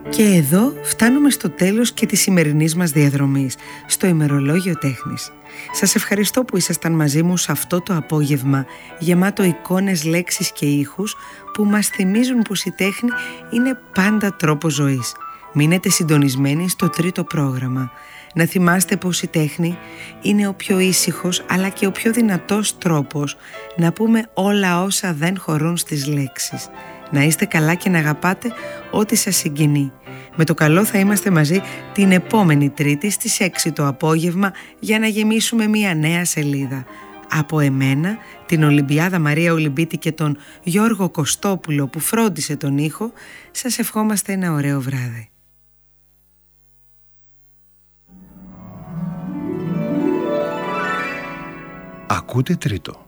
Και εδώ φτάνουμε στο τέλος και της σημερινής μας διαδρομής, στο ημερολόγιο τέχνης. Σας ευχαριστώ που ήσασταν μαζί μου σε αυτό το απόγευμα, γεμάτο εικόνες, λέξεις και ήχους που μας θυμίζουν πως η τέχνη είναι πάντα τρόπος ζωής. Μείνετε συντονισμένοι στο τρίτο πρόγραμμα. Να θυμάστε πως η τέχνη είναι ο πιο ήσυχος αλλά και ο πιο δυνατός τρόπος να πούμε όλα όσα δεν χωρούν στις λέξεις. Να είστε καλά και να αγαπάτε ό,τι σας συγκινεί. Με το καλό θα είμαστε μαζί την επόμενη Τρίτη στις 6 το απόγευμα για να γεμίσουμε μια νέα σελίδα. Από εμένα, την Ολυμπιάδα Μαρία Ολυμπίτη και τον Γιώργο Κωστόπουλο που φρόντισε τον ήχο, σας ευχόμαστε ένα ωραίο βράδυ. Ακούτε Τρίτο.